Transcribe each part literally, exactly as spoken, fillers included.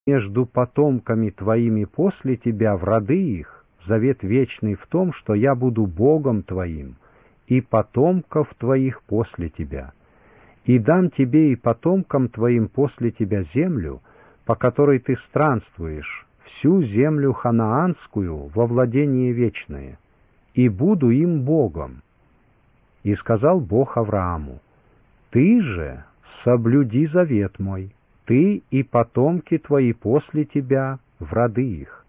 между потомками твоими после тебя в роды их завет вечный в том, что я буду Богом твоим, и потомков твоих после тебя. И дам тебе и потомкам твоим после тебя землю, по которой ты странствуешь, всю землю ханаанскую во владение вечное, и буду им Богом. И сказал Бог Аврааму: ты же соблюди завет мой, ты и потомки твои после тебя в роды их.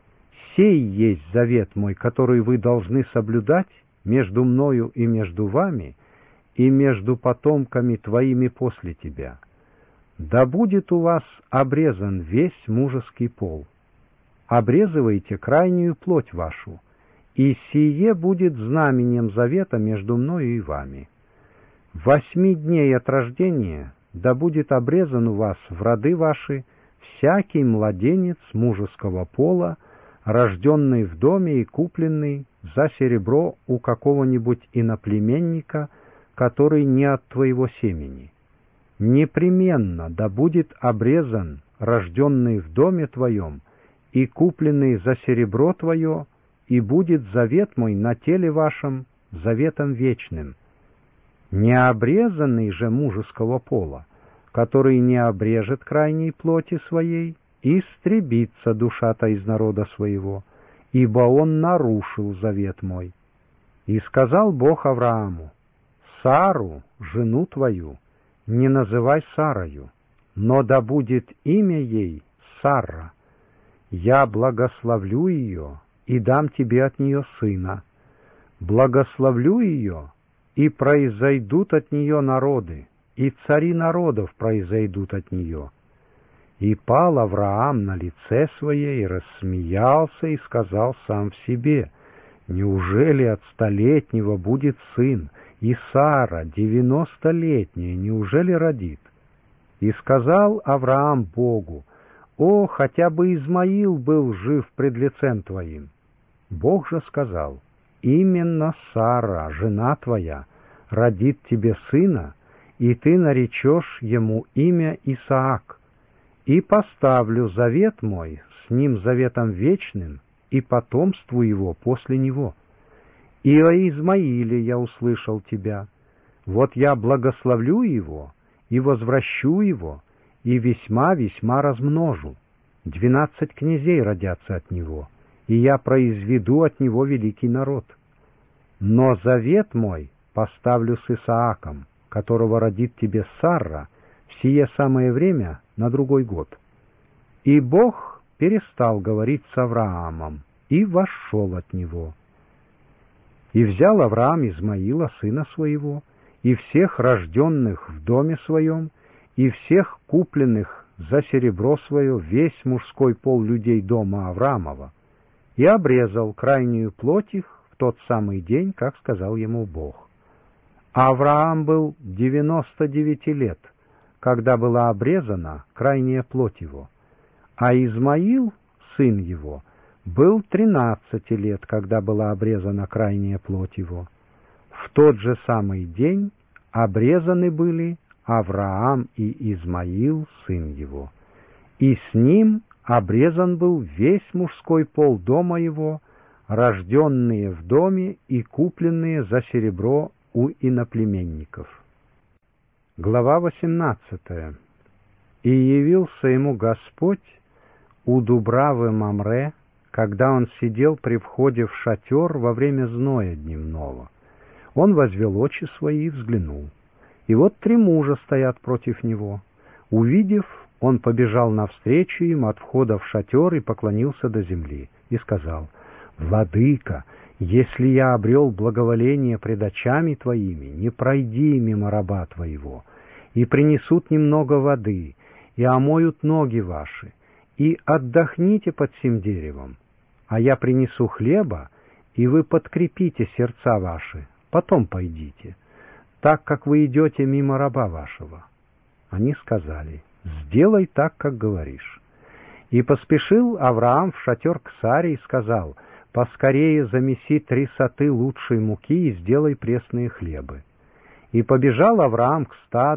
Сей есть завет мой, который вы должны соблюдать между мною и между вами, и между потомками твоими после тебя. Да будет у вас обрезан весь мужеский пол. Обрезывайте крайнюю плоть вашу, и сие будет знаменем завета между мною и вами. Восьми дней от рождения да будет обрезан у вас в роды ваши всякий младенец мужеского пола, рожденный в доме и купленный за серебро у какого-нибудь иноплеменника, который не от твоего семени. Непременно да будет обрезан рожденный в доме твоем и купленный за серебро твое, и будет завет мой на теле вашем заветом вечным. Необрезанный же мужеского пола, который не обрежет крайней плоти своей, истребится душа-то из народа своего, ибо он нарушил завет мой. И сказал Бог Аврааму: Сару, жену твою, не называй Сарою, но да будет имя ей Сарра. Я благословлю ее и дам тебе от нее сына. Благословлю ее, и произойдут от нее народы, и цари народов произойдут от нее. И пал Авраам на лице свое, и рассмеялся, и сказал сам в себе: неужели от столетнего будет сын, и Сара, девяностолетняя, неужели родит? И сказал Авраам Богу: о, хотя бы Измаил был жив пред лицем твоим. Бог же сказал: именно Сара, жена твоя, родит тебе сына, и ты наречешь ему имя Исаак, и поставлю завет мой с ним заветом вечным, и потомству его после него. И о Измаиле я услышал тебя. Вот я благословлю его, и возвращу его, и весьма-весьма размножу. Двенадцать князей родятся от него, и я произведу от него великий народ. Но завет мой поставлю с Исааком, которого родит тебе Сарра, в сие самое время на другой год. И Бог перестал говорить с Авраамом, и вошел от него. И взял Авраам Измаила, сына своего, и всех рожденных в доме своем, и всех купленных за серебро свое, весь мужской пол людей дома Авраамова, и обрезал крайнюю плоть их в тот самый день, как сказал ему Бог. А Авраам был девяносто девяти лет, когда была обрезана крайняя плоть его, а Измаил, сын его, был тринадцати лет, когда была обрезана крайняя плоть его. В тот же самый день обрезаны были Авраам и Измаил, сын его, и с ним обрезан был весь мужской пол дома его, рожденные в доме и купленные за серебро у иноплеменников. Глава восемнадцатая. И явился ему Господь у Дубравы Мамре, когда он сидел при входе в шатер во время зноя дневного. Он возвел очи свои и взглянул. И вот три мужа стоят против него. Увидев, он побежал навстречу им от входа в шатер и поклонился до земли, и сказал: «Владыка, если я обрел благоволение пред очами твоими, не пройди мимо раба твоего, и принесут немного воды, и омоют ноги ваши, и отдохните под сим деревом, а я принесу хлеба, и вы подкрепите сердца ваши, потом пойдите, так как вы идете мимо раба вашего». Они сказали: «Сделай так, как говоришь». И поспешил Авраам в шатер к Саре и сказал: «Поскорее замеси три соты лучшей муки и сделай пресные хлебы». И побежал Авраам к стаду,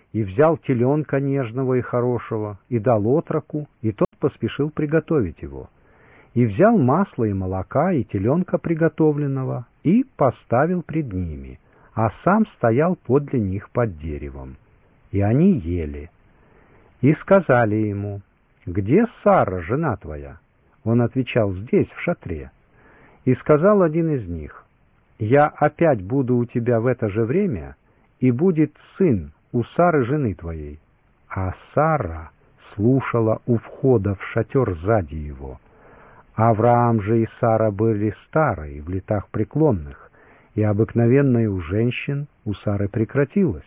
и взял теленка нежного и хорошего, и дал отроку, и тот поспешил приготовить его. И взял масло и молока, и теленка приготовленного, и поставил пред ними, а сам стоял подле них под деревом. И они ели. И сказали ему: «Где Сара, жена твоя?» Он отвечал: «Здесь, в шатре». И сказал один из них: «Я опять буду у тебя в это же время, и будет сын у Сары, жены твоей». А Сара слушала у входа в шатер сзади его. Авраам же и Сара были старые, в летах преклонных, и обыкновенное у женщин у Сары прекратилось.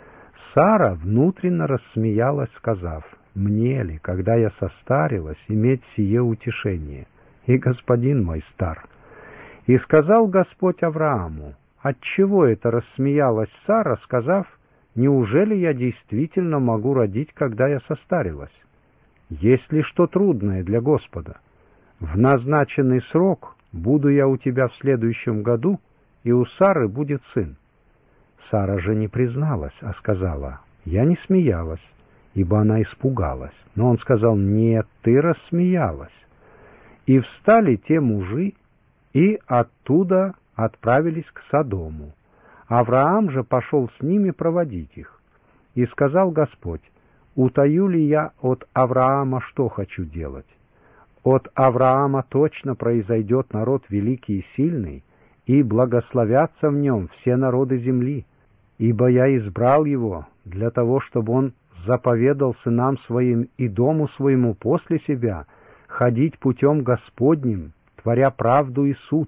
Сара внутренно рассмеялась, сказав: «Мне ли, когда я состарилась, иметь сие утешение? И господин мой стар». И сказал Господь Аврааму: «Отчего это рассмеялась Сара, сказав: неужели я действительно могу родить, когда я состарилась? Есть ли что трудное для Господа? В назначенный срок буду я у тебя в следующем году, и у Сары будет сын». Сара же не призналась, а сказала: «Я не смеялась», ибо она испугалась. Но он сказал: «Нет, ты рассмеялась». И встали те мужи, и оттуда отправились к Содому. Авраам же пошел с ними проводить их. И сказал Господь: «Утаю ли я от Авраама, что хочу делать? От Авраама точно произойдет народ великий и сильный, и благословятся в нем все народы земли. Ибо я избрал его для того, чтобы он заповедал сынам своим и дому своему после себя ходить путем Господним, творя правду и суд.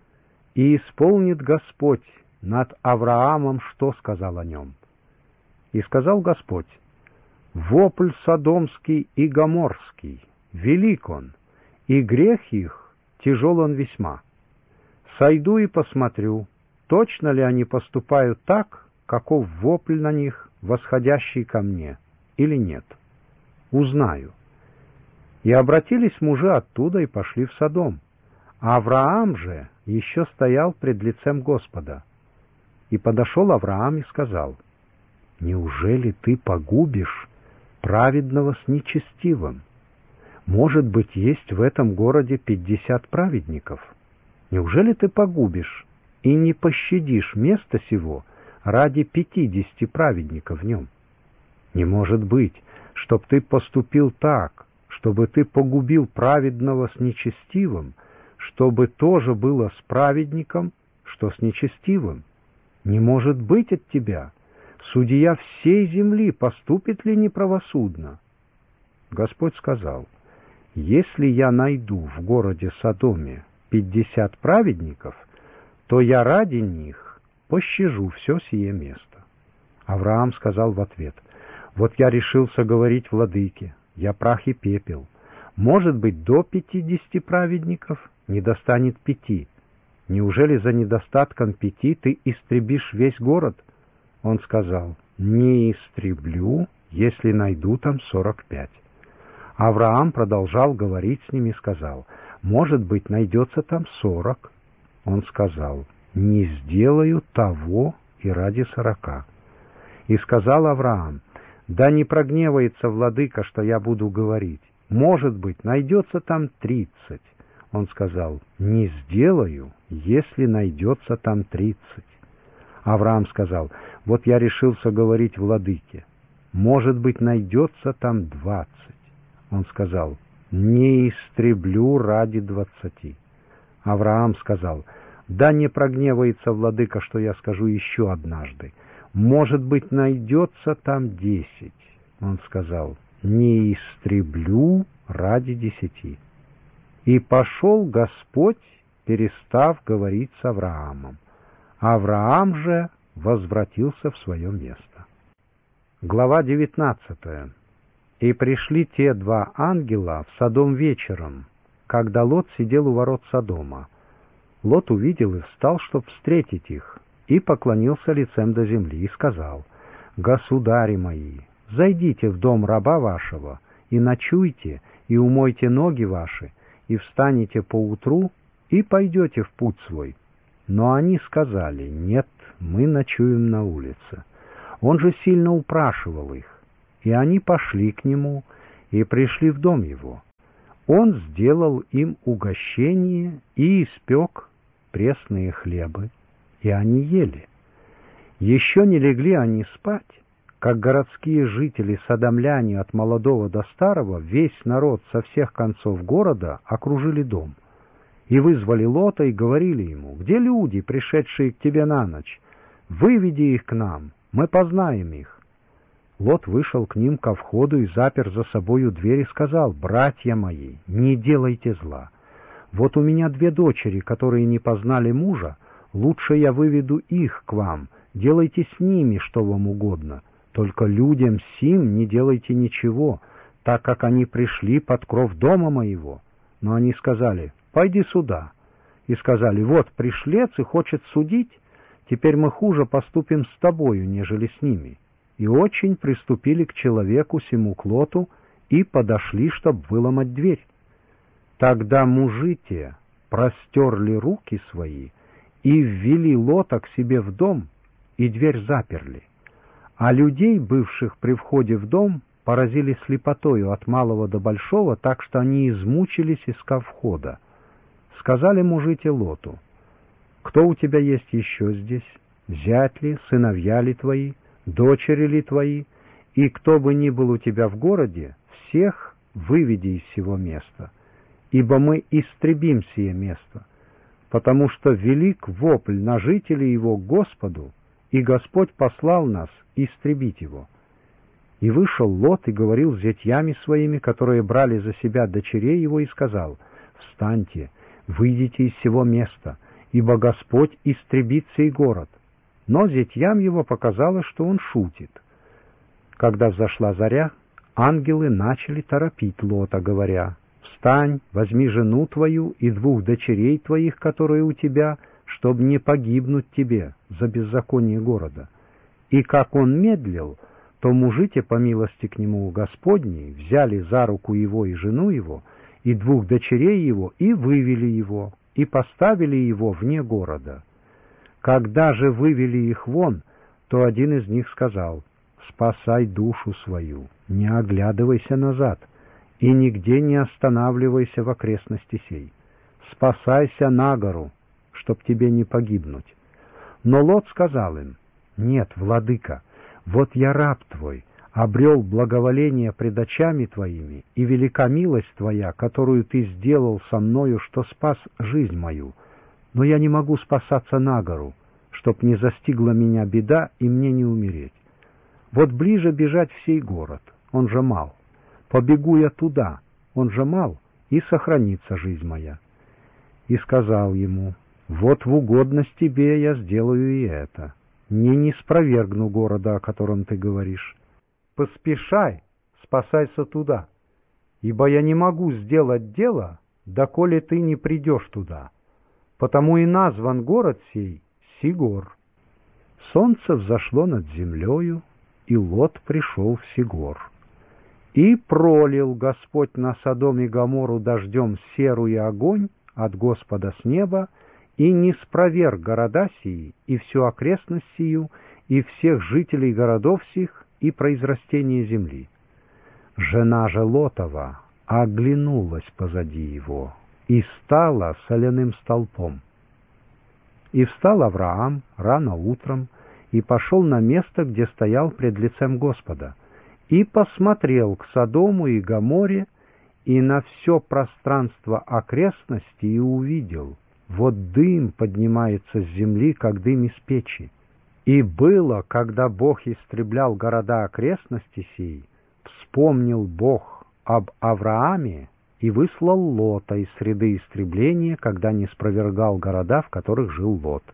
И исполнит Господь над Авраамом, что сказал о нем». И сказал Господь: «Вопль содомский и гоморский, велик он, и грех их тяжел он весьма. Сойду и посмотрю, точно ли они поступают так, каков вопль на них, восходящий ко мне, или нет. Узнаю». И обратились мужи оттуда и пошли в Содом. А Авраам же еще стоял пред лицем Господа. И подошел Авраам и сказал: «Неужели ты погубишь праведного с нечестивым? Может быть, есть в этом городе пятьдесят праведников. Неужели ты погубишь и не пощадишь место сего ради пятидесяти праведников в нем? Не может быть, чтоб ты поступил так, чтобы ты погубил праведного с нечестивым, чтобы тоже было с праведником, что с нечестивым. Не может быть от тебя. Судья всей земли поступит ли неправосудно?» Господь сказал: «Если я найду в городе Содоме пятьдесят праведников, то я ради них пощажу все сие место». Авраам сказал в ответ: «Вот я решился говорить владыке, я прах и пепел. Может быть, до пятидесяти праведников не достанет пяти. Неужели за недостатком пяти ты истребишь весь город?» Он сказал: «Не истреблю, если найду там сорок пять». Авраам продолжал говорить с ними и сказал: «Может быть, найдется там сорок». Он сказал: «Не сделаю того и ради сорока». И сказал Авраам: «Да не прогневается владыка, что я буду говорить. Может быть, найдется там тридцать». Он сказал: «Не сделаю, если найдется там тридцать». Авраам сказал: «Вот я решился говорить владыке. Может быть, найдется там двадцать». Он сказал: «Не истреблю ради двадцати». Авраам сказал: «Да не прогневается владыка, что я скажу еще однажды. Может быть, найдется там десять». Он сказал: «Не истреблю ради десяти». И пошел Господь, перестав говорить с Авраамом. Авраам же возвратился в свое место. Глава девятнадцатая. «И пришли те два ангела в Содом вечером, когда Лот сидел у ворот Содома. Лот увидел и встал, чтоб встретить их, и поклонился лицем до земли, и сказал: «Государи мои, зайдите в дом раба вашего, и ночуйте, и умойте ноги ваши, и встанете поутру, и пойдете в путь свой». Но они сказали: «Нет, мы ночуем на улице». Он же сильно упрашивал их, и они пошли к нему и пришли в дом его. Он сделал им угощение и испек пресные хлебы, и они ели. Еще не легли они спать, как городские жители, содомляне от молодого до старого, весь народ со всех концов города окружили дом. И вызвали Лота и говорили ему: «Где люди, пришедшие к тебе на ночь? Выведи их к нам, мы познаем их». Лот вышел к ним ко входу и запер за собою дверь и сказал: «Братья мои, не делайте зла. Вот у меня две дочери, которые не познали мужа, лучше я выведу их к вам, делайте с ними, что вам угодно. Только людям сим не делайте ничего, так как они пришли под кров дома моего». Но они сказали: «Пойди сюда». И сказали: «Вот пришлец и хочет судить, теперь мы хуже поступим с тобою, нежели с ними». И очень приступили к человеку сему, к Лоту, и подошли, чтоб выломать дверь. Тогда мужи те простерли руки свои и ввели Лота к себе в дом, и дверь заперли. А людей, бывших при входе в дом, поразили слепотою от малого до большого, так что они измучились, искав входа. Сказали мужи те Лоту: «Кто у тебя есть еще здесь? Зять ли, сыновья ли твои, дочери ли твои? И кто бы ни был у тебя в городе, всех выведи из сего места, ибо мы истребим сие место, потому что велик вопль на жителей его к Господу, и Господь послал нас истребить его». И вышел Лот и говорил с зятьями своими, которые брали за себя дочерей его, и сказал: «Встаньте, выйдите из сего места, ибо Господь истребит сей город». Но зятьям его показалось, что он шутит. Когда взошла заря, ангелы начали торопить Лота, говоря: «Встань, возьми жену твою и двух дочерей твоих, которые у тебя, чтобы не погибнуть тебе за беззаконие города». И как он медлил, то мужи те, по милости к нему Господней, взяли за руку его и жену его, и двух дочерей его, и вывели его, и поставили его вне города. Когда же вывели их вон, то один из них сказал: «Спасай душу свою, не оглядывайся назад, и нигде не останавливайся в окрестности сей. Спасайся на гору, чтоб тебе не погибнуть». Но Лот сказал им: «Нет, владыка, вот я раб твой, обрел благоволение пред очами твоими, и велика милость твоя, которую ты сделал со мною, что спас жизнь мою. Но я не могу спасаться на гору, чтоб не застигла меня беда и мне не умереть. Вот ближе бежать в сей город, он же мал. Побегу я туда, он же мал, и сохранится жизнь моя». И сказал ему: «Вот в угодность тебе я сделаю и это. Не не спровергну города, о котором ты говоришь. Поспешай, спасайся туда, ибо я не могу сделать дело, доколе ты не придешь туда. Потому и назван город сей Сигор». Солнце взошло над землею, и Лот пришел в Сигор. И пролил Господь на Содом и Гоморру дождем серу и огонь от Господа с неба, и не спроверг города сии, и всю окрестность сию, и всех жителей городов сих, и произрастение земли. Жена же Лотова оглянулась позади его, и стала соляным столпом. И встал Авраам рано утром, и пошел на место, где стоял пред лицем Господа, и посмотрел к Содому и Гоморре, и на все пространство окрестности, и увидел: вот дым поднимается с земли, как дым из печи. И было, когда Бог истреблял города окрестности сей, вспомнил Бог об Аврааме и выслал Лота из среды истребления, когда не спровергал города, в которых жил Лот.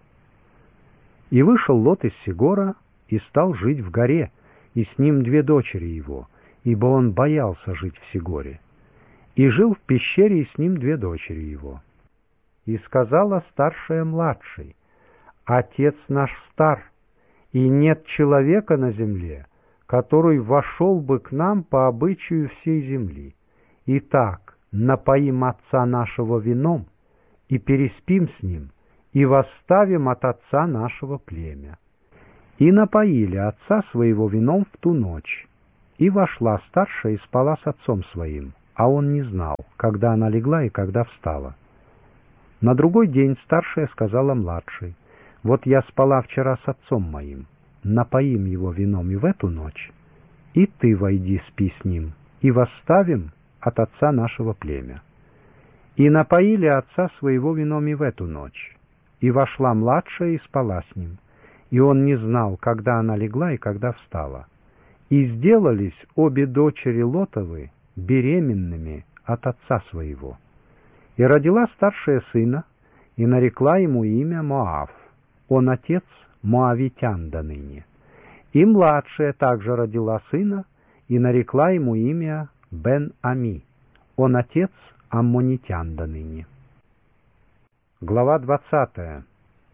И вышел Лот из Сигора и стал жить в горе, и с ним две дочери его, ибо он боялся жить в Сигоре. И жил в пещере, и с ним две дочери его. И сказала старшая младшей: «Отец наш стар, и нет человека на земле, который вошел бы к нам по обычаю всей земли. Итак, напоим отца нашего вином, и переспим с ним, и восставим от отца нашего племя». И напоили отца своего вином в ту ночь. И вошла старшая и спала с отцом своим, а он не знал, когда она легла и когда встала. На другой день старшая сказала младшей: «Вот я спала вчера с отцом моим, напоим его вином и в эту ночь, и ты войди спи с ним, и восставим от отца нашего племя». И напоили отца своего вином и в эту ночь, и вошла младшая и спала с ним, и он не знал, когда она легла и когда встала. И сделались обе дочери Лотовы беременными от отца своего. И родила старшая сына, и нарекла ему имя Моав, он отец моавитян доныне. И младшая также родила сына, и нарекла ему имя Бен-Ами, он отец аммонитян доныне. Глава двадцатая.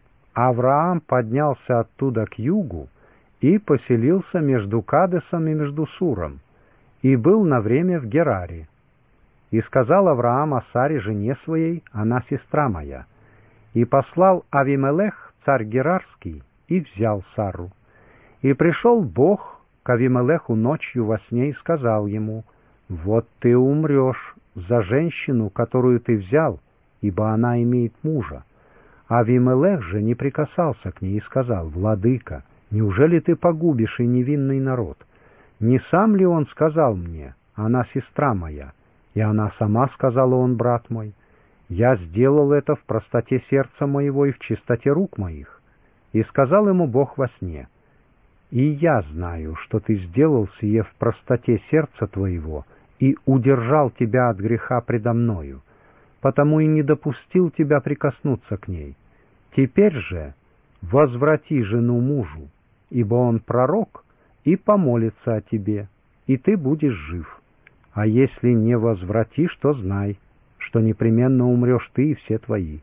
Авраам поднялся оттуда к югу и поселился между Кадесом и между Суром, и был на время в Гераре. И сказал Авраам о Саре, жене своей: она сестра моя. И послал Авимелех, царь Герарский, и взял Сару. И пришел Бог к Авимелеху ночью во сне и сказал ему: вот ты умрешь за женщину, которую ты взял, ибо она имеет мужа. Авимелех же не прикасался к ней и сказал: владыка, неужели ты погубишь и невинный народ? Не сам ли он сказал мне: она сестра моя? И она сама сказала: он брат мой. Я сделал это в простоте сердца моего и в чистоте рук моих. И сказал ему Бог во сне: и я знаю, что ты сделал сие в простоте сердца твоего и удержал тебя от греха предо мною, потому и не допустил тебя прикоснуться к ней. Теперь же возврати жену мужу, ибо он пророк, и помолится о тебе, и ты будешь жив. А если не возвратишь, то знай, что непременно умрешь ты и все твои.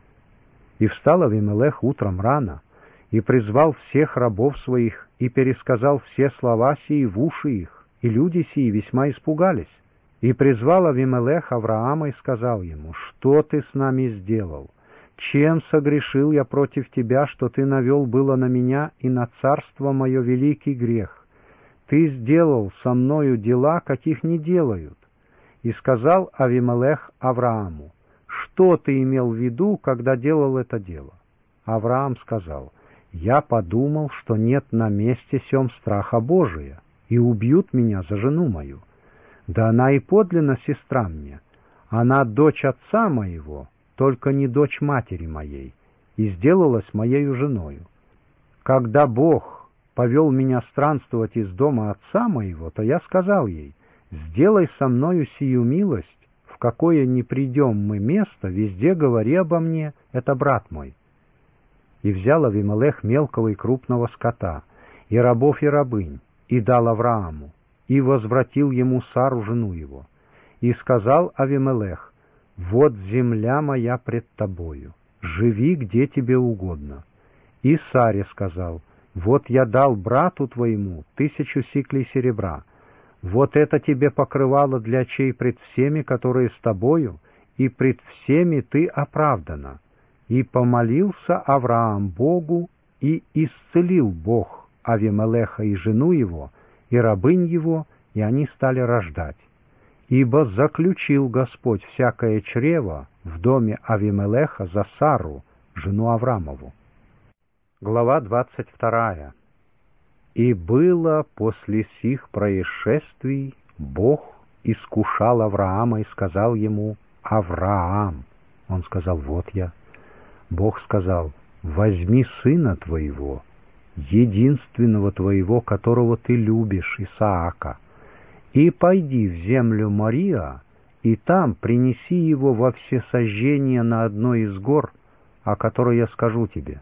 И встал Авимелех утром рано, и призвал всех рабов своих, и пересказал все слова сии в уши их, и люди сии весьма испугались. И призвал Авимелех Авраама и сказал ему: что ты с нами сделал? Чем согрешил я против тебя, что ты навел было на меня и на царство мое великий грех? Ты сделал со мною дела, каких не делают. И сказал Авимелех Аврааму: что ты имел в виду, когда делал это дело? Авраам сказал: я подумал, что нет на месте сем страха Божия, и убьют меня за жену мою. Да она и подлинно сестра мне, она дочь отца моего, только не дочь матери моей, и сделалась моею женою. Когда Бог повел меня странствовать из дома отца моего, то я сказал ей: сделай со мною сию милость, в какое не придем мы место, везде говори обо мне, это брат мой. И взял Авимелех мелкого и крупного скота, и рабов и рабынь, и дал Аврааму, и возвратил ему Сару, жену его. И сказал Авимелех: вот земля моя пред тобою, живи где тебе угодно. И Саре сказал: вот я дал брату твоему тысячу сиклей серебра, вот это тебе покрывало для очей пред всеми, которые с тобою, и пред всеми ты оправдана. И помолился Авраам Богу, и исцелил Бог Авимелеха и жену его, и рабынь его, и они стали рождать. Ибо заключил Господь всякое чрево в доме Авимелеха за Сару, жену Авраамову. Глава двадцать вторая. И было после сих происшествий, Бог искушал Авраама и сказал ему: Авраам. Он сказал: вот я. Бог сказал: возьми сына твоего, единственного твоего, которого ты любишь, Исаака, и пойди в землю Мория, и там принеси его во всесожжение на одной из гор, о которой я скажу тебе.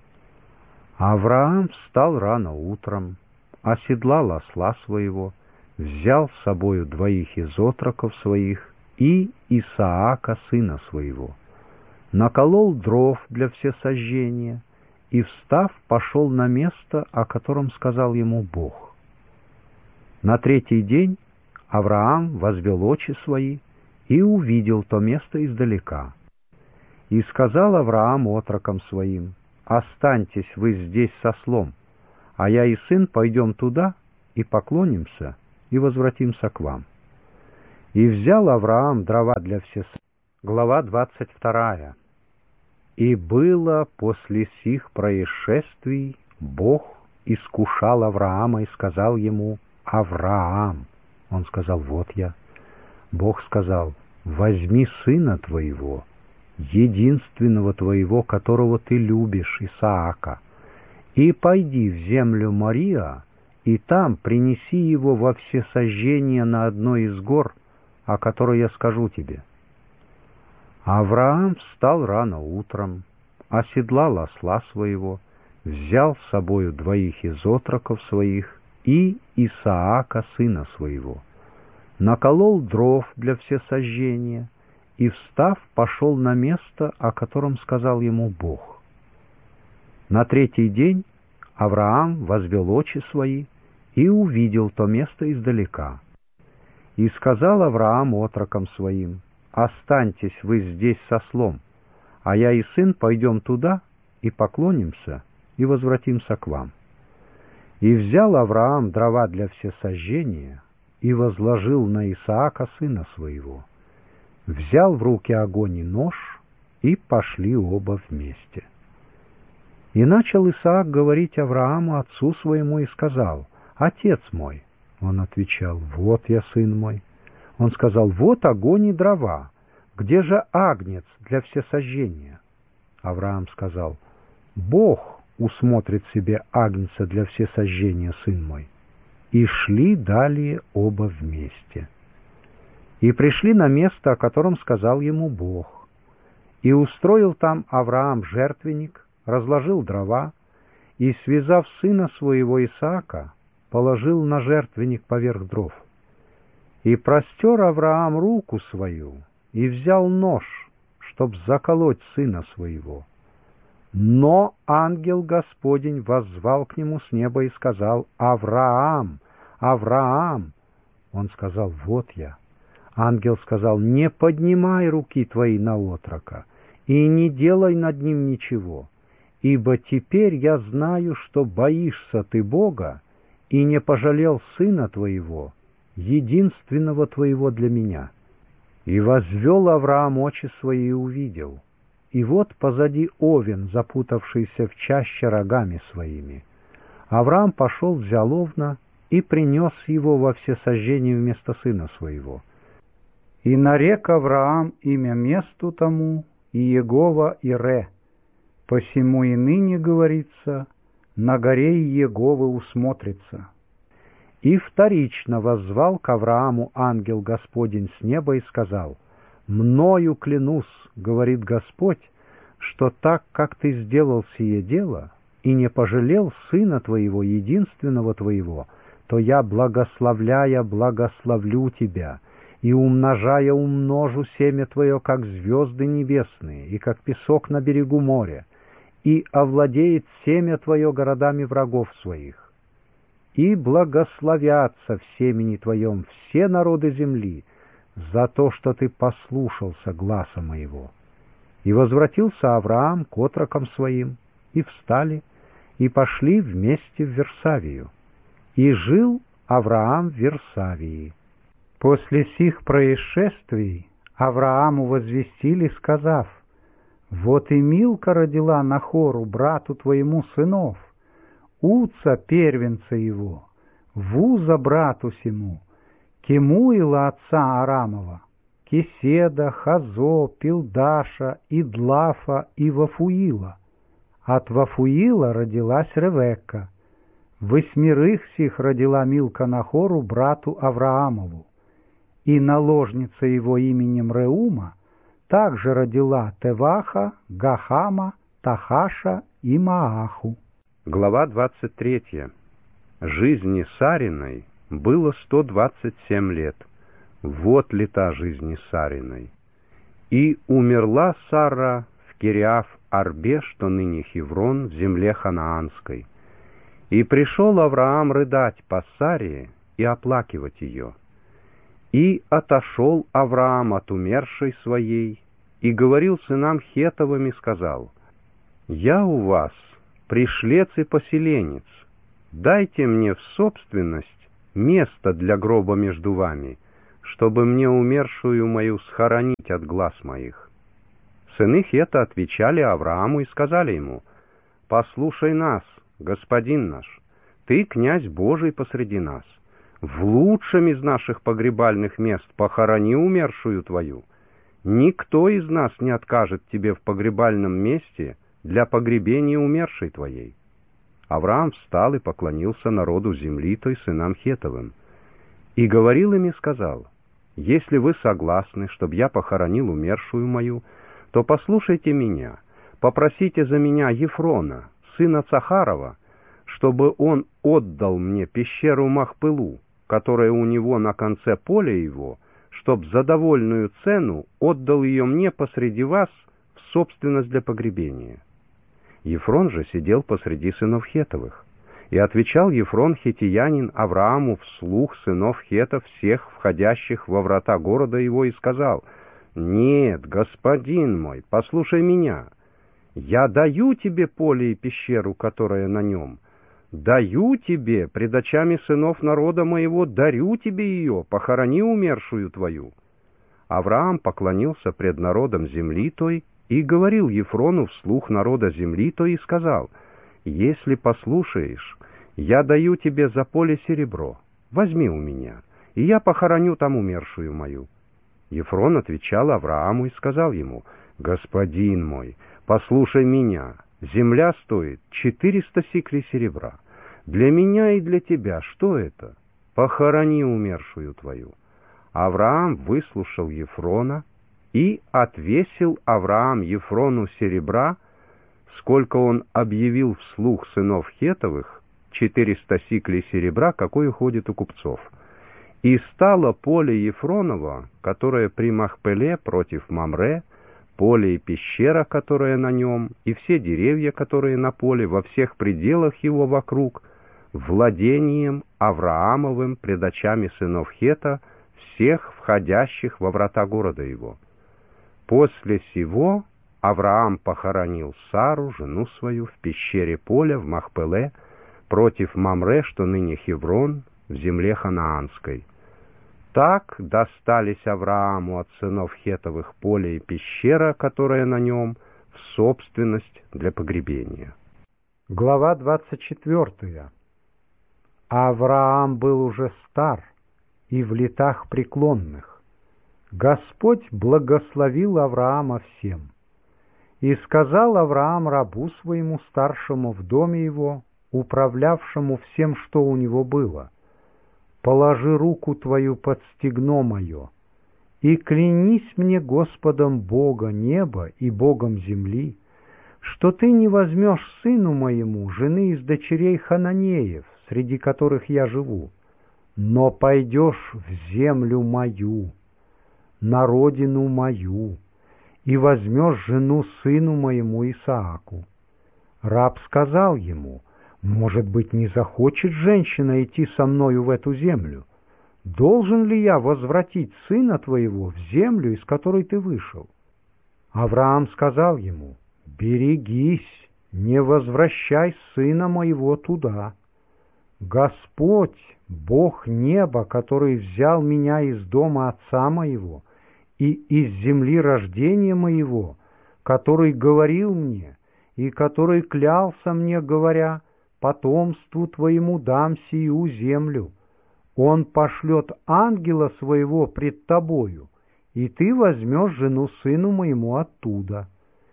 Авраам встал рано утром, оседлал осла своего, взял с собою двоих из отроков своих и Исаака, сына своего, наколол дров для всесожжения и, встав, пошел на место, о котором сказал ему Бог. На третий день Авраам возвел очи свои и увидел то место издалека. И сказал Авраам отрокам своим: останьтесь вы здесь со ослом, а я и сын пойдем туда и поклонимся, и возвратимся к вам. И взял Авраам дрова для всесожжения». Глава двадцать вторая. «И было после сих происшествий, Бог искушал Авраама и сказал ему: Авраам. Он сказал: вот я. Бог сказал: возьми сына твоего, единственного твоего, которого ты любишь, Исаака, и пойди в землю Мория, и там принеси его во всесожжение на одной из гор, о которой я скажу тебе. Авраам встал рано утром, оседлал осла своего, взял с собою двоих из отроков своих и Исаака, сына своего, наколол дров для всесожжения и, встав, пошел на место, о котором сказал ему Бог. На третий день Авраам возвел очи свои и увидел то место издалека. И сказал Авраам отрокам своим: останьтесь вы здесь со ослом, а я и сын пойдем туда и поклонимся, и возвратимся к вам. И взял Авраам дрова для всесожжения и возложил на Исаака, сына своего. Взял в руки огонь и нож, и пошли оба вместе. И начал Исаак говорить Аврааму, отцу своему, и сказал: «Отец мой». Он отвечал: «Вот я, сын мой». Он сказал: «Вот огонь и дрова. Где же агнец для всесожжения?» Авраам сказал: «Бог усмотрит себе агнца для всесожжения, сын мой». И шли далее оба вместе. И пришли на место, о котором сказал ему Бог. И устроил там Авраам жертвенник, разложил дрова, и, связав сына своего Исаака, положил на жертвенник поверх дров. И простер Авраам руку свою, и взял нож, чтоб заколоть сына своего. Но ангел Господень воззвал к нему с неба и сказал: «Авраам! Авраам!» Он сказал: «Вот я». Ангел сказал: «Не поднимай руки твои на отрока, и не делай над ним ничего, ибо теперь я знаю, что боишься ты Бога, и не пожалел сына твоего, единственного твоего для меня». И возвел Авраам очи свои и увидел, и вот позади овен, запутавшийся в чаще рогами своими. Авраам пошел, взял овна и принес его во всесожжение вместо сына своего. И нарек Авраам имя месту тому Иегова Ире, посему и ныне говорится: на горе Иеговы усмотрится. И вторично воззвал к Аврааму ангел Господень с неба и сказал: «Мною клянусь, — говорит Господь, — что так, как ты сделал сие дело и не пожалел сына твоего, единственного твоего, то я, благословляя, благословлю тебя, и умножая умножу семя твое, как звезды небесные, и как песок на берегу моря, и овладеет семя твое городами врагов своих. И благословятся в семени твоем все народы земли за то, что ты послушался гласа моего». И возвратился Авраам к отрокам своим, и встали, и пошли вместе в Версавию. И жил Авраам в Версавии. После сих происшествий Аврааму возвестили, сказав: «Вот и Милка родила Нахору, брату твоему, сынов, Уца, первенца его, Вуза, брату сему, Кемуила, отца Арамова, Кеседа, Хазо, Пилдаша, Идлафа и Вафуила. От Вафуила родилась Ревекка. Восьмерых сих родила Милка Нахору, брату Авраамову. И наложница его именем Реума также родила Теваха, Гахама, Тахаша и Мааху». Глава двадцать третья. Жизни Сариной было сто двадцать семь лет. Вот лета жизни Сариной. И умерла Сара в Кириаф-Арбе, что ныне Хеврон, в земле ханаанской. И пришел Авраам рыдать по Саре и оплакивать ее. И отошел Авраам от умершей своей, и говорил сынам Хеттовым и сказал: «Я у вас пришлец и поселенец, дайте мне в собственность место для гроба между вами, чтобы мне умершую мою схоронить от глаз моих». Сыны Хета отвечали Аврааму и сказали ему: «Послушай нас, господин наш, ты князь Божий посреди нас. В лучшем из наших погребальных мест похорони умершую твою. Никто из нас не откажет тебе в погребальном месте для погребения умершей твоей». Авраам встал и поклонился народу земли той, сынам Хетовым, и говорил им и сказал: «Если вы согласны, чтобы я похоронил умершую мою, то послушайте меня, попросите за меня Ефрона, сына Цахарова, чтобы он отдал мне пещеру Махпелу, которая у него на конце поля его, чтоб за довольную цену отдал ее мне посреди вас в собственность для погребения». Ефрон же сидел посреди сынов Хетовых, и отвечал Ефрон хитиянин Аврааму вслух сынов Хетов, всех входящих во врата города его, и сказал: «Нет, господин мой, послушай меня. Я даю тебе поле и пещеру, которая на нем. Даю тебе, пред очами сынов народа моего, дарю тебе ее, похорони умершую твою». Авраам поклонился пред народом земли той и говорил Ефрону вслух народа земли той и сказал: «Если послушаешь, я даю тебе за поле серебро, возьми у меня, и я похороню там умершую мою». Ефрон отвечал Аврааму и сказал ему: «Господин мой, послушай меня, земля стоит четыреста сиклей серебра. Для меня и для тебя что это? Похорони умершую твою». Авраам выслушал Ефрона, и отвесил Авраам Ефрону серебра, сколько он объявил вслух сынов Хетовых, четыреста сиклей серебра, какое ходит у купцов. И стало поле Ефронова, которое при Махпеле против Мамре, поле и пещера, которая на нем, и все деревья, которые на поле, во всех пределах его вокруг, владением Авраамовым пред очами сынов Хета, всех входящих во врата города его. После сего Авраам похоронил Сару, жену свою, в пещере поля в Махпеле, против Мамре, что ныне Хеврон, в земле ханаанской. Так достались Аврааму от сынов Хетовых поле и пещера, которая на нем, в собственность для погребения. Глава двадцать четвёртая. Авраам был уже стар и в летах преклонных. Господь благословил Авраама всем. И сказал Авраам рабу своему, старшему в доме его, управлявшему всем, что у него было: «Положи руку твою под стегно мое, и клянись мне Господом Бога неба и Богом земли, что ты не возьмешь сыну моему жены из дочерей Хананеев, среди которых я живу, но пойдешь в землю мою, на родину мою, и возьмешь жену сыну моему Исааку». Раб сказал ему: «Может быть, не захочет женщина идти со мною в эту землю? Должен ли я возвратить сына твоего в землю, из которой ты вышел?» Авраам сказал ему: «Берегись, не возвращай сына моего туда. Господь, Бог неба, который взял меня из дома отца моего и из земли рождения моего, который говорил мне и который клялся мне, говоря: потомству твоему дам сию землю, он пошлет ангела своего пред тобою, и ты возьмешь жену сыну моему оттуда.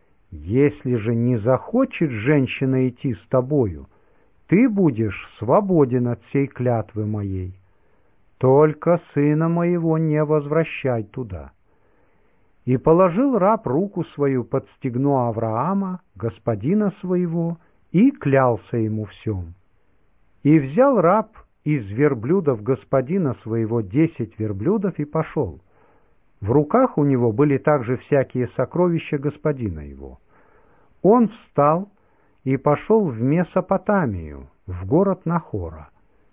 Если же не захочет женщина идти с тобою, ты будешь свободен от сей клятвы моей. Только сына моего не возвращай туда». И положил раб руку свою под стегно Авраама, господина своего, и клялся ему всем. И взял раб из верблюдов господина своего десять верблюдов и пошел. В руках у него были также всякие сокровища господина его. Он встал и пошел в Месопотамию, в город Нахора,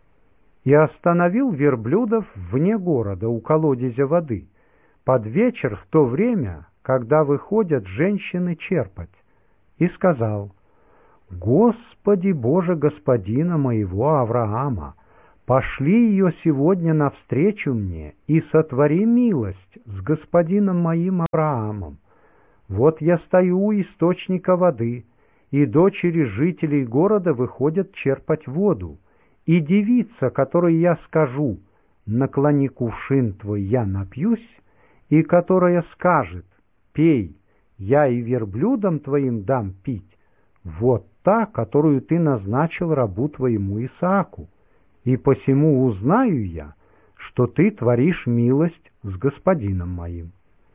и остановил верблюдов вне города у колодезя воды, под вечер в то время, когда выходят женщины черпать, и сказал: «Господи Боже господина моего Авраама, пошли ее сегодня навстречу мне и сотвори милость с господином моим Авраамом. Вот я стою у источника воды, и дочери жителей города выходят черпать воду, и девица, которой я скажу, наклони кувшин твой, я напьюсь, и которая скажет, пей, я и верблюдам твоим дам пить, вот та, которую ты назначил рабу твоему Исааку. И посему узнаю я, что ты творишь милость с господином моим».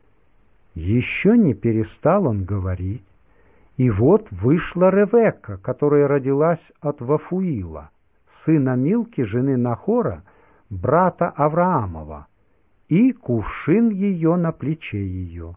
Еще не перестал он говорить, и вот вышла Ревекка, которая родилась от Вафуила, сына Милки, жены Нахора, брата Авраамова, и кувшин ее на плече ее.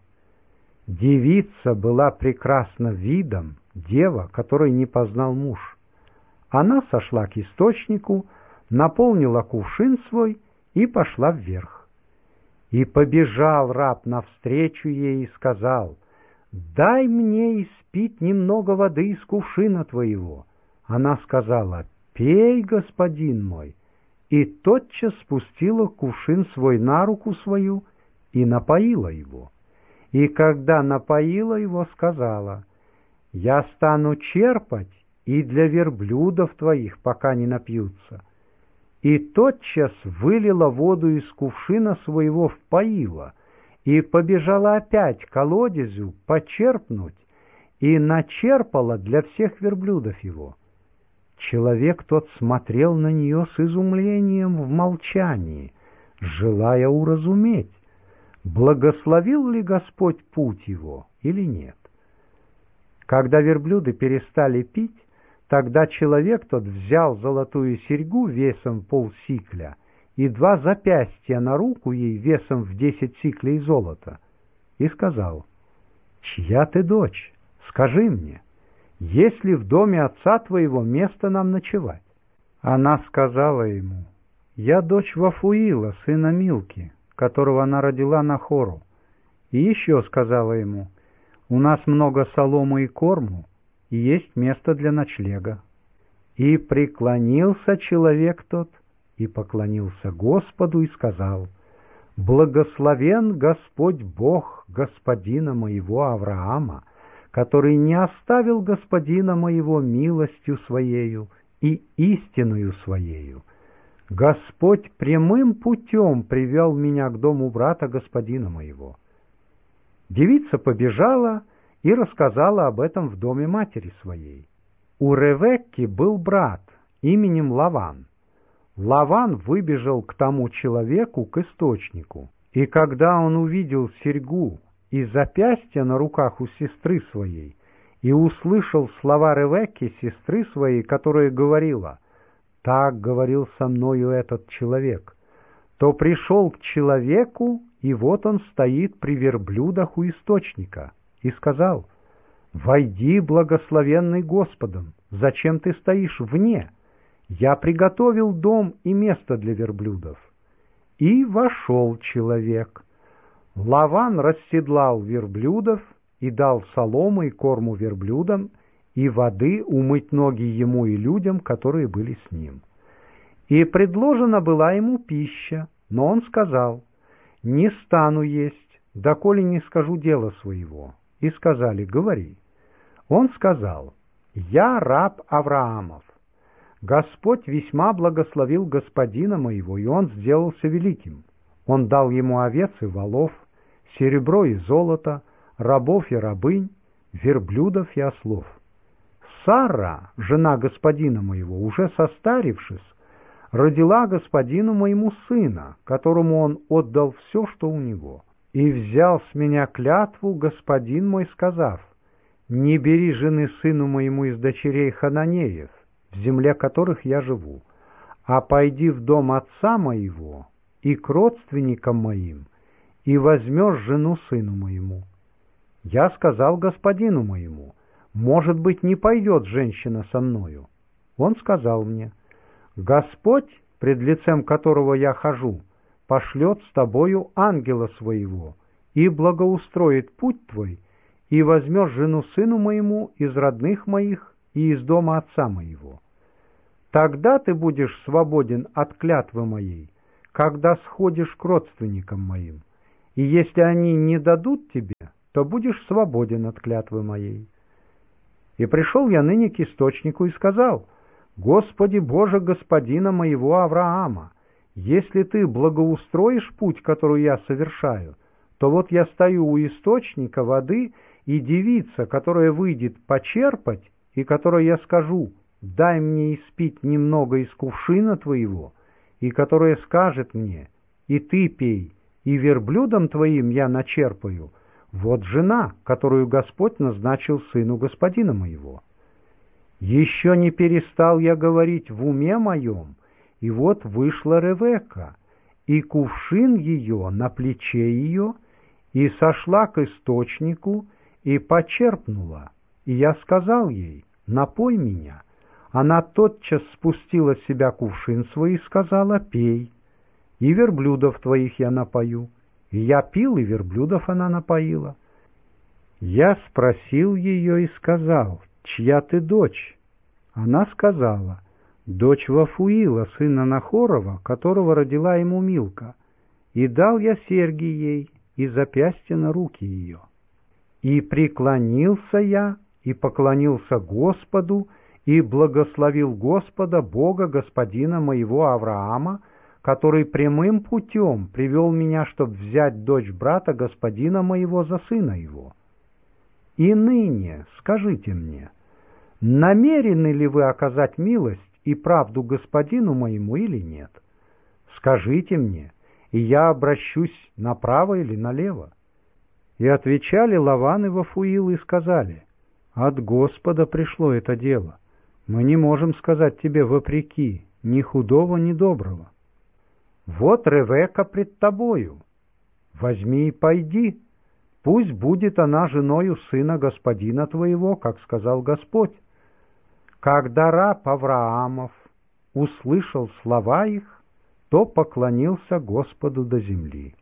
Девица была прекрасна видом, дева, которой не познал муж. Она сошла к источнику, наполнила кувшин свой и пошла вверх. И побежал раб навстречу ей и сказал: «Дай мне испить немного воды из кувшина твоего». Она сказала: «Пей, господин мой», и тотчас спустила кувшин свой на руку свою и напоила его. И когда напоила его, сказала: «Я стану черпать и для верблюдов твоих, пока не напьются». И тотчас вылила воду из кувшина своего в поило, и побежала опять к колодезю почерпнуть, и начерпала для всех верблюдов его. Человек тот смотрел на нее с изумлением в молчании, желая уразуметь, благословил ли Господь путь его или нет. Когда верблюды перестали пить, тогда человек тот взял золотую серьгу весом полсикля и два запястья на руку ей весом в десять сиклей золота и сказал: «Чья ты дочь? Скажи мне, есть ли в доме отца твоего место нам ночевать?» Она сказала ему: «Я дочь Вафуила, сына Милки, которого она родила Нахору». И еще сказала ему: «У нас много соломы и корму, и есть место для ночлега». И преклонился человек тот, и поклонился Господу, и сказал: «Благословен Господь Бог господина моего Авраама, который не оставил господина моего милостью своею и истиною своею. Господь прямым путем привел меня к дому брата господина моего». Девица побежала и рассказала об этом в доме матери своей. У Ревекки был брат именем Лаван. Лаван выбежал к тому человеку, к источнику, и когда он увидел серьгу и запястье на руках у сестры своей, и услышал слова Ревекки, сестры своей, которая говорила: «Так говорил со мною этот человек», то пришел к человеку, и вот он стоит при верблюдах у источника, и сказал: «Войди, благословенный Господом, зачем ты стоишь вне? Я приготовил дом и место для верблюдов». И вошел человек. Лаван расседлал верблюдов и дал соломы и корму верблюдам, и воды умыть ноги ему и людям, которые были с ним. И предложена была ему пища, но он сказал: «Не стану есть, доколе не скажу дела своего». И сказали: «Говори». Он сказал: «Я раб Авраамов. Господь весьма благословил господина моего, и он сделался великим. Он дал ему овец и волов, серебро и золото, рабов и рабынь, верблюдов и ослов. Сара, жена господина моего, уже состарившись, родила господину моему сына, которому он отдал все, что у него. И взял с меня клятву господин мой, сказав: не бери жены сыну моему из дочерей Хананеев, в земле которых я живу, а пойди в дом отца моего и к родственникам моим, и возьмешь жену сыну моему. Я сказал господину моему: может быть, не пойдет женщина со мною. Он сказал мне: Господь, пред лицем которого я хожу, пошлет с тобою ангела своего и благоустроит путь твой, и возьмешь жену сыну моему из родных моих и из дома отца моего. Тогда ты будешь свободен от клятвы моей, когда сходишь к родственникам моим, и если они не дадут тебе, то будешь свободен от клятвы моей. И пришел я ныне к источнику и сказал: Господи Боже господина моего Авраама, если ты благоустроишь путь, который я совершаю, то вот я стою у источника воды, и девица, которая выйдет почерпать, и которой я скажу: дай мне испить немного из кувшина твоего, и которая скажет мне: и ты пей, и верблюдом твоим я начерпаю, вот жена, которую Господь назначил сыну господина моего. Еще не перестал я говорить в уме моем, и вот вышла Ревекка, и кувшин ее на плече ее, и сошла к источнику, и почерпнула. И я сказал ей: напой меня. Она тотчас спустила с себя кувшин свой и сказала: пей, и верблюдов твоих я напою. И я пил, и верблюдов она напоила. Я спросил ее и сказал: чья ты дочь? Она сказала: дочь Вафуила, сына Нахорова, которого родила ему Милка. И дал я серьги ей и запястья на руки ее. И преклонился я, и поклонился Господу, и благословил Господа, Бога господина моего Авраама, который прямым путем привел меня, чтобы взять дочь брата господина моего за сына его. И ныне скажите мне, намерены ли вы оказать милость и правду господину моему или нет? Скажите мне, и я обращусь направо или налево. И отвечали Лаван и Вафуил и сказали: от Господа пришло это дело. Мы не можем сказать тебе вопреки, ни худого, ни доброго. Вот Ревекка пред тобою. Возьми и пойди. Пусть будет она женою сына господина твоего, как сказал Господь. Когда раб Авраамов услышал слова их, то поклонился Господу до земли.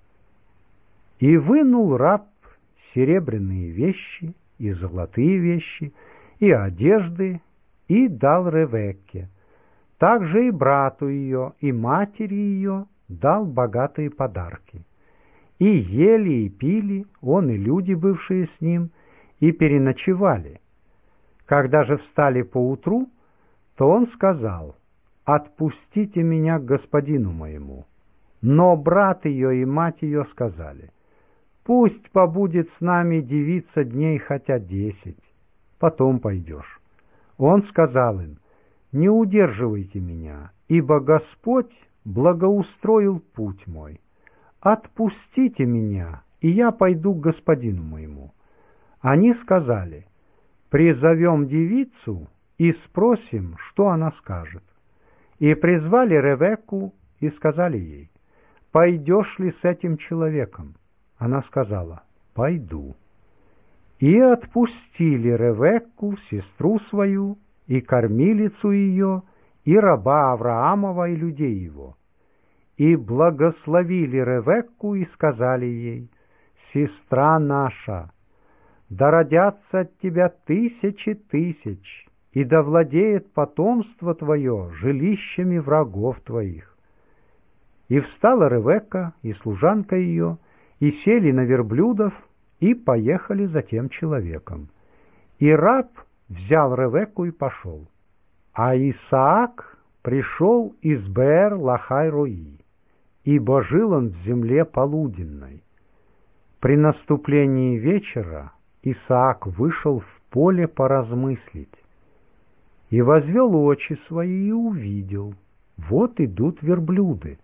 И вынул раб серебряные вещи и золотые вещи, и одежды, и дал Ревекке. Также и брату ее, и матери ее дал богатые подарки. И ели, и пили, он и люди, бывшие с ним, и переночевали. Когда же встали поутру, то он сказал: «Отпустите меня к господину моему». Но брат ее и мать ее сказали: «Пусть побудет с нами девица дней хотя десять, потом пойдешь». Он сказал им: «Не удерживайте меня, ибо Господь благоустроил путь мой. Отпустите меня, и я пойду к господину моему». Они сказали: «Призовем девицу и спросим, что она скажет». И призвали Ревекку и сказали ей: «Пойдешь ли с этим человеком?» Она сказала: «Пойду». И отпустили Ревекку, сестру свою, и кормилицу ее, и раба Авраамова, и людей его. И благословили Ревекку и сказали ей: «Сестра наша, да родятся от тебя тысячи тысяч, и да владеет потомство твое жилищами врагов твоих». И встала Ревекка и служанка ее, и сели на верблюдов, и поехали за тем человеком. И раб взял Ревекку и пошел. А Исаак пришел из Беэр-Лахай-Рои, ибо жил он в земле полуденной. При наступлении вечера Исаак вышел в поле поразмыслить, и возвел очи свои и увидел: вот идут верблюды.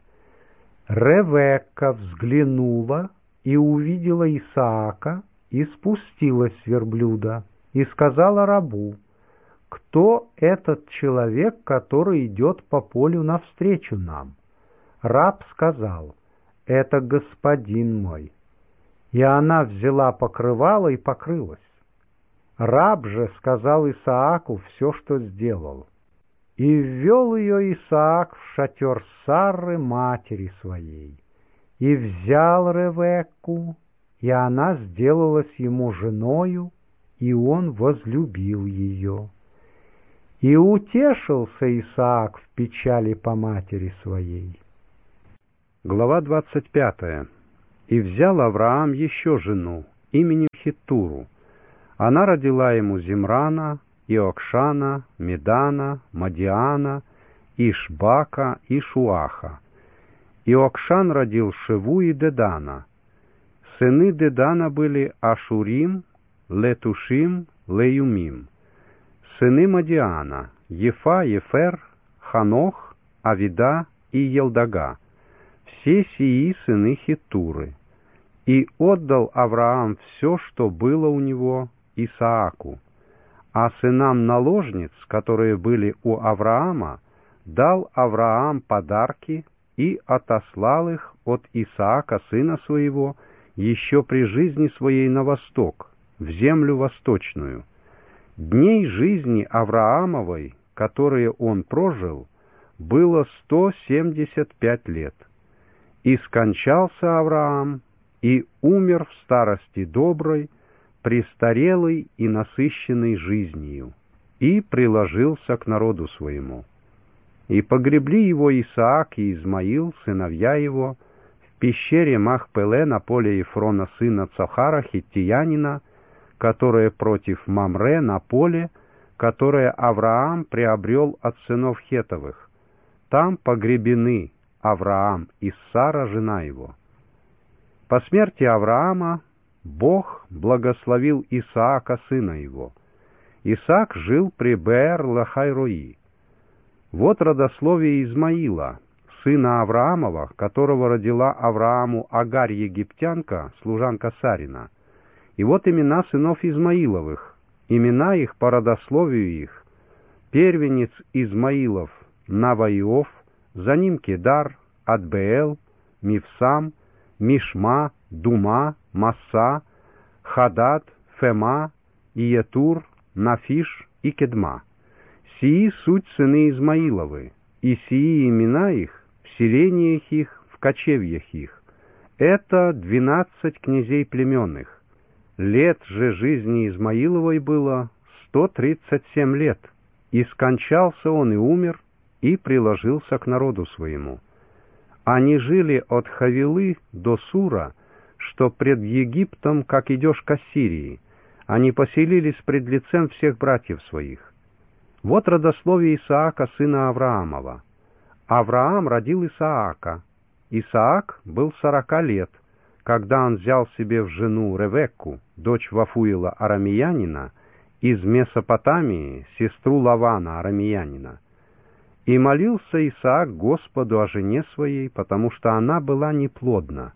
Ревекка взглянула и увидела Исаака, и спустилась с верблюда, и сказала рабу: «Кто этот человек, который идет по полю навстречу нам?» Раб сказал: «Это господин мой». И она взяла покрывало и покрылась. Раб же сказал Исааку все, что сделал. И ввел ее Исаак в шатер Сарры, матери своей, и взял Ревекку, и она сделалась ему женою, и он возлюбил ее. И утешился Исаак в печали по матери своей. Глава двадцать пятая. И взял Авраам еще жену, именем Хеттуру. Она родила ему Зимрана, Иокшана, Медана, Мадиана, Ишбака и Шуаха. Иокшан родил Шеву и Дедана. Сыны Дедана были Ашурим, Летушим, Леюмим. Сыны Мадиана — Ефа, Ефер, Ханох, Авида и Елдага. Все сии сыны Хеттуры. И отдал Авраам все, что было у него, Исааку. А сынам наложниц, которые были у Авраама, дал Авраам подарки и отослал их от Исаака, сына своего, еще при жизни своей на восток, в землю восточную. Дней жизни Авраамовой, которые он прожил, было сто семьдесят пять лет. И скончался Авраам, и умер в старости доброй, престарелый и насыщенный жизнью, и приложился к народу своему. И погребли его Исаак и Измаил, сыновья его, в пещере Махпеле на поле Ефрона сына Цохара, хиттиянина, которое против Мамре на поле, которое Авраам приобрел от сынов Хетовых. Там погребены Авраам и Сара, жена его. По смерти Авраама Бог благословил Исаака, сына его. Исаак жил при Беэр-Лахай-Рои. Вот родословие Измаила, сына Авраамова, которого родила Аврааму Агарь египтянка, служанка Сарина. И вот имена сынов Измаиловых, имена их по родословию их. Первенец Измаилов Наваиов, за ним Кедар, Адбеэл, Мивсам, Мишма, Дума, Масса, Хадад, Фема, Иетур, Нафиш и Кедма. Сии суть сыны Измаиловы, и сии имена их, в селениях их, в кочевьях их. Это двенадцать князей племенных. Лет же жизни Измаиловой было сто тридцать семь лет, и скончался он и умер, и приложился к народу своему. Они жили от Хавилы до Сура, что пред Египтом, как идешь к Ассирии. Они поселились пред лицем всех братьев своих. Вот родословие Исаака, сына Авраамова. Авраам родил Исаака. Исаак был сорока лет, когда он взял себе в жену Ревекку, дочь Вафуила арамеянина, из Месопотамии, сестру Лавана арамеянина. И молился Исаак Господу о жене своей, потому что она была неплодна.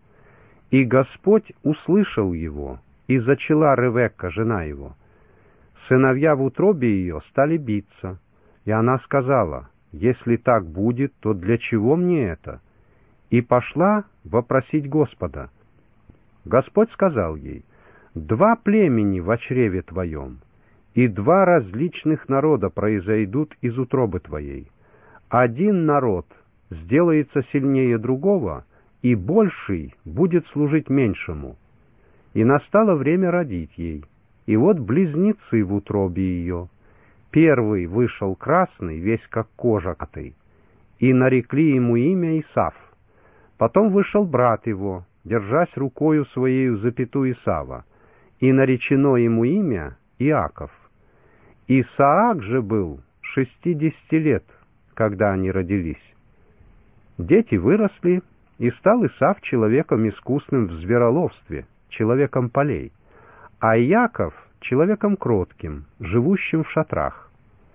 И Господь услышал его, и зачала Ревекка, жена его. Сыновья в утробе ее стали биться, и она сказала: «Если так будет, то для чего мне это?» И пошла вопросить Господа. Господь сказал ей: «Два племени во чреве твоем, и два различных народа произойдут из утробы твоей. Один народ сделается сильнее другого, и больший будет служить меньшему». И настало время родить ей. И вот близнецы в утробе ее. Первый вышел красный, весь как кожа коты, и нарекли ему имя Исав. Потом вышел брат его, держась рукою своею за пяту Исава, и наречено ему имя Иаков. Исаак же был шестидесяти лет, когда они родились. Дети выросли, и стал Исав человеком искусным в звероловстве, человеком полей, а Иаков — человеком кротким, живущим в шатрах.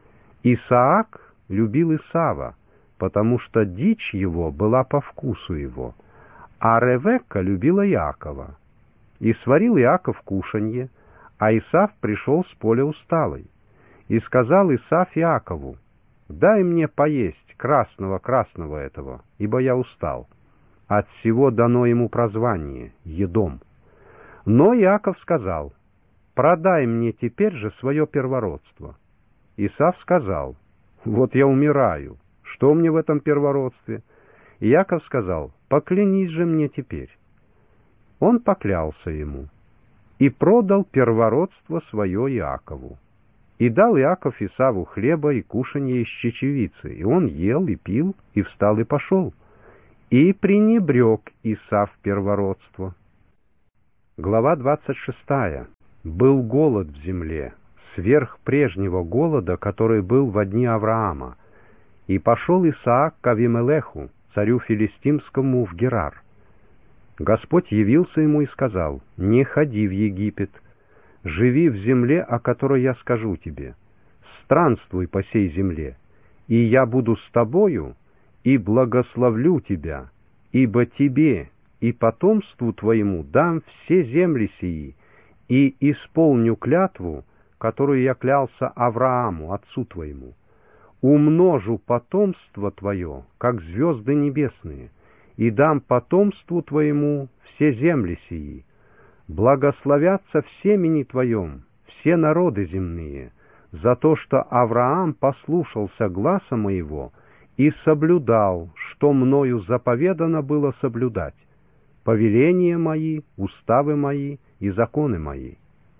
Исаак любил Исава, потому что дичь его была по вкусу его, а Ревекка любила Иакова. И сварил Иаков кушанье, а Исав пришел с поля усталый. И сказал Исав Иакову: «Дай мне поесть красного-красного этого, ибо я устал». От всего дано ему прозвание Едом. Но Иаков сказал: «Продай мне теперь же свое первородство». Исав сказал: «Вот я умираю, что мне в этом первородстве?» Иаков сказал: «Поклянись же мне теперь». Он поклялся ему и продал первородство свое Иакову. И дал Иаков Исаву хлеба и кушанье из чечевицы, и он ел и пил, и встал и пошел. И пренебрег Исав первородство. Глава двадцать шестая. Был голод в земле, сверх прежнего голода, который был во дни Авраама. И пошел Исаак к Авимелеху, царю филистимскому, в Герар. Господь явился ему и сказал: «Не ходи в Египет, живи в земле, о которой я скажу тебе. Странствуй по сей земле, и я буду с тобою, и благословлю тебя, ибо тебе и потомству твоему дам все земли сии, и исполню клятву, которую я клялся Аврааму, отцу твоему. Умножу потомство твое, как звезды небесные, и дам потомству твоему все земли сии. Благословятся в семени твоем все народы земные, за то, что Авраам послушался гласа моего и соблюдал, что мною заповедано было соблюдать, повеления мои, уставы мои и законы мои».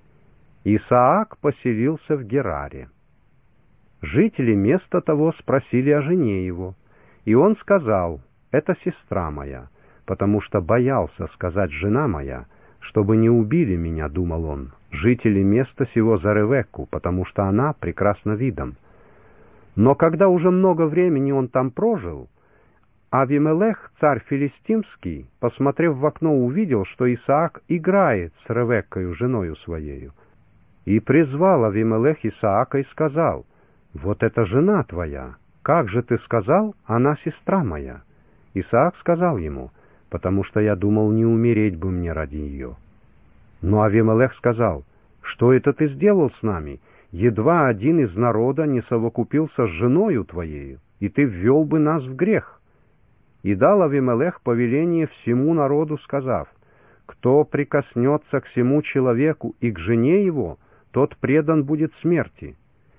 Исаак поселился в Гераре. Жители места того спросили о жене его, и он сказал: «Это сестра моя», потому что боялся сказать «жена моя», чтобы не убили меня, думал он, жители места сего за Ревекку, потому что она прекрасна видом. Но когда уже много времени он там прожил, Авимелех, царь филистимский, посмотрев в окно, увидел, что Исаак играет с Ревеккою, женою своею. И призвал Авимелех Исаака и сказал: «Вот это жена твоя, как же ты сказал, она сестра моя?» Исаак сказал ему: «Потому что я думал, не умереть бы мне ради ее». Но Авимелех сказал: «Что это ты сделал с нами? Едва один из народа не совокупился с женою твоею, и ты ввел бы нас в грех». И дал Авимелех повеление всему народу, сказав: «Кто прикоснется к всему человеку и к жене его, тот предан будет смерти».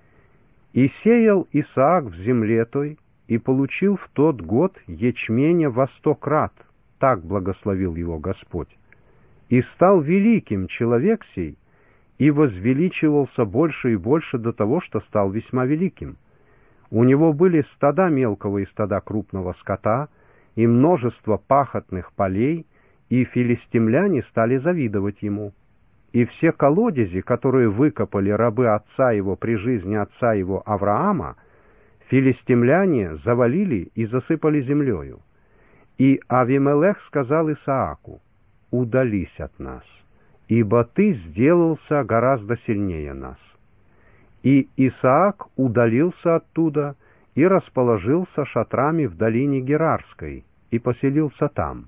И сеял Исаак в земле той, и получил в тот год ячменя во сто крат, так благословил его Господь. И стал великим человек сей, и возвеличивался больше и больше до того, что стал весьма великим. У него были стада мелкого и стада крупного скота, и множество пахотных полей, и филистимляне стали завидовать ему. И все колодези, которые выкопали рабы отца его при жизни отца его Авраама, филистимляне завалили и засыпали землею. И Авимелех сказал Исааку: «Удались от нас, ибо ты сделался гораздо сильнее нас». И Исаак удалился оттуда и расположился шатрами в долине Герарской и поселился там.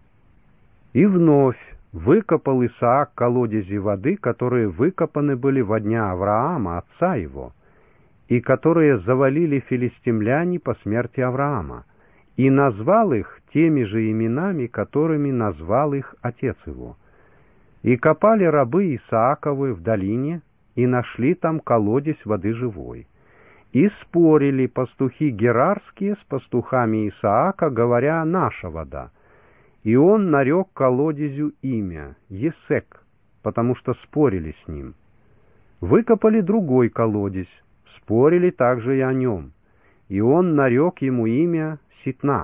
И вновь выкопал Исаак колодези воды, которые выкопаны были во дня Авраама, отца его, и которые завалили филистимляне по смерти Авраама, и назвал их теми же именами, которыми назвал их отец его. И копали рабы Исааковы в долине, и нашли там колодезь воды живой. И спорили пастухи герарские с пастухами Исаака, говоря: «Наша вода». И он нарек колодезю имя Есек, потому что спорили с ним. Выкопали другой колодезь, спорили также и о нем, и он нарек ему имя Ситна.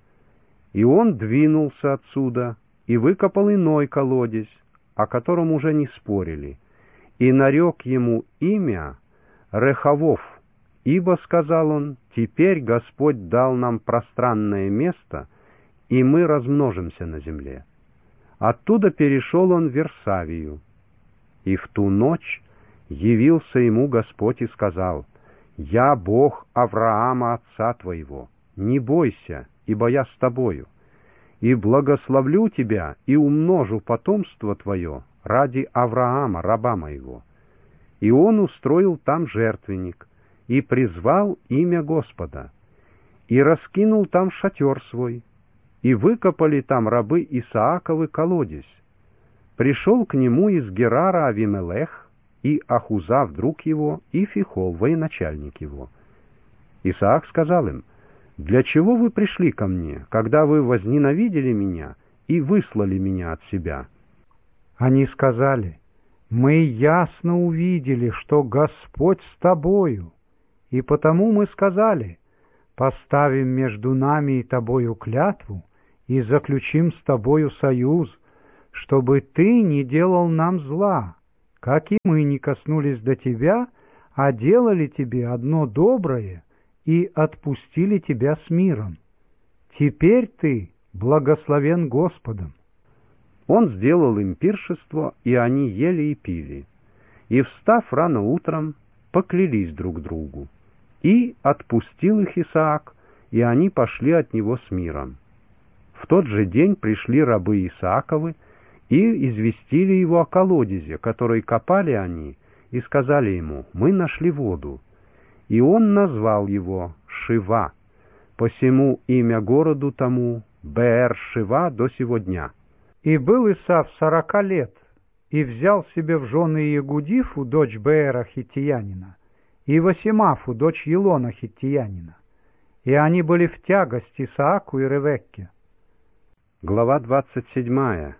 И он двинулся отсюда и выкопал иной колодезь, о котором уже не спорили, и нарек ему имя Рехавов, ибо, сказал он, теперь Господь дал нам пространное место, и мы размножимся на земле. Оттуда перешел он в Версавию. И в ту ночь явился ему Господь и сказал: «Я Бог Авраама, отца твоего, не бойся, ибо я с тобою, и благословлю тебя и умножу потомство твое ради Авраама, раба моего». И он устроил там жертвенник, и призвал имя Господа, и раскинул там шатер свой, и выкопали там рабы Исааковы колодезь. Пришел к нему из Герара Авимелех, и Ахузав, друг его, и Фихол, военачальник его. Исаак сказал им: «Для чего вы пришли ко мне, когда вы возненавидели меня и выслали меня от себя?» Они сказали: Мы ясно увидели, что Господь с тобою, и потому мы сказали: поставим между нами и тобою клятву и заключим с тобою союз, чтобы ты не делал нам зла, как и мы не коснулись до тебя, а делали тебе одно доброе и отпустили тебя с миром. Теперь ты благословен Господом». Он сделал им пиршество, и они ели и пили. И, встав рано утром, поклялись друг другу. И отпустил их Исаак, и они пошли от него с миром. В тот же день пришли рабы Исааковы и известили его о колодезе, который копали они, и сказали ему: «Мы нашли воду». И он назвал его Шива, посему имя городу тому Беэр-Шива до сего дня. И был Исав сорока лет, и взял себе в жены Егудифу, дочь Беэра хиттиянина, и Васимафу, дочь Елона хиттиянина. И они были в тягость Исааку и Ревекке. Глава двадцать седьмая.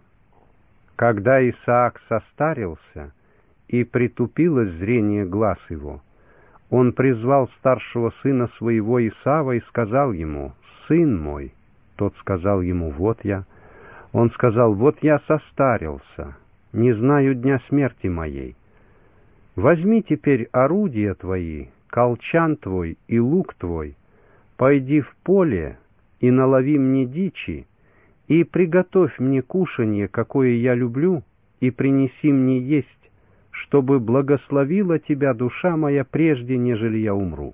Когда Исаак состарился, и притупилось зрение глаз его, он призвал старшего сына своего Исава и сказал ему: «Сын мой». Тот сказал ему: «Вот я». Он сказал: «Вот я состарился, не знаю дня смерти моей. Возьми теперь орудия твои, колчан твой и лук твой, пойди в поле и налови мне дичи, и приготовь мне кушанье, какое я люблю, и принеси мне есть, чтобы благословила тебя душа моя прежде, нежели я умру».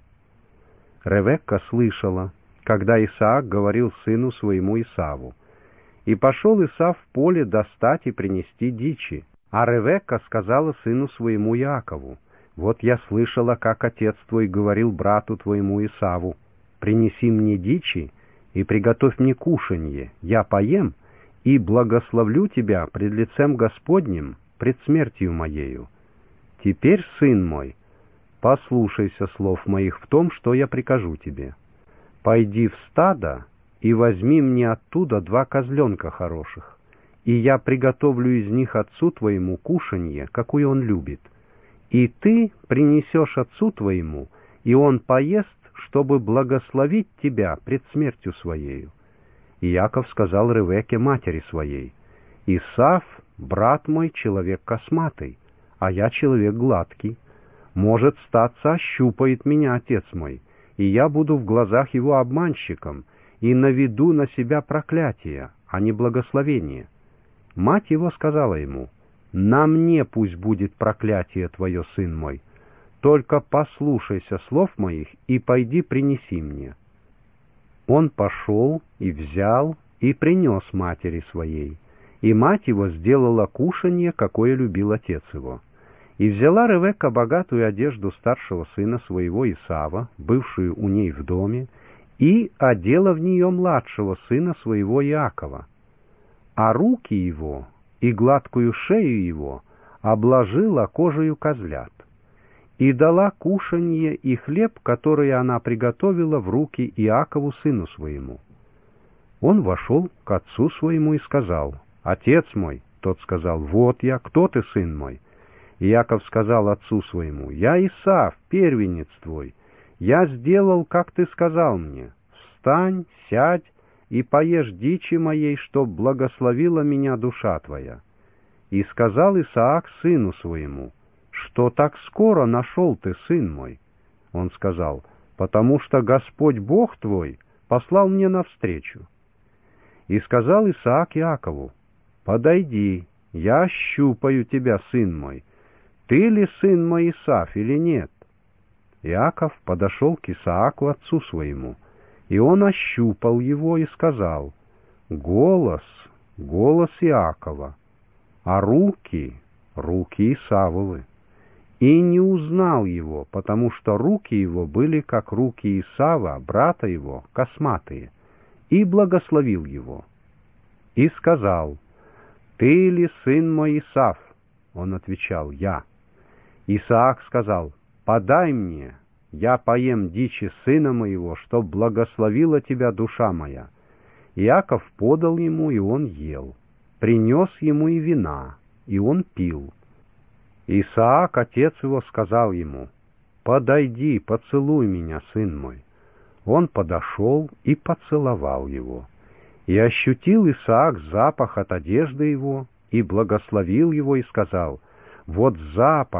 Ревекка слышала, когда Исаак говорил сыну своему Исаву. И пошел Исав в поле достать и принести дичи. А Ревекка сказала сыну своему Якову: «Вот я слышала, как отец твой говорил брату твоему Исаву: принеси мне дичи и приготовь мне кушанье, я поем и благословлю тебя пред лицем Господним, пред смертью моею. Теперь, сын мой, послушайся слов моих в том, что я прикажу тебе. Пойди в стадо и возьми мне оттуда два козленка хороших, и я приготовлю из них отцу твоему кушанье, какое он любит. И ты принесешь отцу твоему, и он поест, чтобы благословить тебя пред смертью своею». И Яков сказал Ревекке, матери своей: «Исав, брат мой, человек косматый, а я человек гладкий. Может, статься, ощупает меня отец мой, и я буду в глазах его обманщиком, и наведу на себя проклятие, а не благословение». Мать его сказала ему: «На мне пусть будет проклятие твое, сын мой, только послушайся слов моих и пойди принеси мне». Он пошел и взял и принес матери своей, и мать его сделала кушанье, какое любил отец его. И взяла Ревекка богатую одежду старшего сына своего Исава, бывшую у ней в доме, и одела в нее младшего сына своего Иакова, а руки его и гладкую шею его обложила кожею козлят, и дала кушанье и хлеб, который она приготовила, в руки Иакову сыну своему. Он вошел к отцу своему и сказал: «Отец мой». Тот сказал: «Вот я, кто ты, сын мой?» Иаков сказал отцу своему: «Я Исав, первенец твой. Я сделал, как ты сказал мне. Встань, сядь и поешь дичи моей, чтоб благословила меня душа твоя». И сказал Исаак сыну своему: «Что так скоро нашел ты, сын мой?» Он сказал: «Потому что Господь Бог твой послал мне навстречу». И сказал Исаак Иакову: «Подойди, я ощупаю тебя, сын мой. Ты ли сын мой Исав или нет?» Иаков подошел к Исааку отцу своему, и он ощупал его и сказал: «Голос, голос Иакова, а руки, руки Исавовы». И не узнал его, потому что руки его были, как руки Исава, брата его, косматые, и благословил его. И сказал: «Ты ли сын мой Исав?» Он отвечал: «Я». Исаак сказал: «Подай мне, я поем дичи сына моего, чтоб благословила тебя душа моя». Иаков подал ему, и он ел. Принес ему и вина, и он пил. Исаак, отец его, сказал ему: «Подойди, поцелуй меня, сын мой». Он подошел и поцеловал его. И ощутил Исаак запах от одежды его, и благословил его, и сказал: «Вот запах